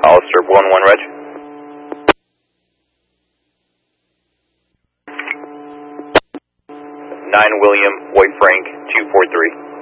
Hollister 1-1 Reg. 9 William, White Frank 243.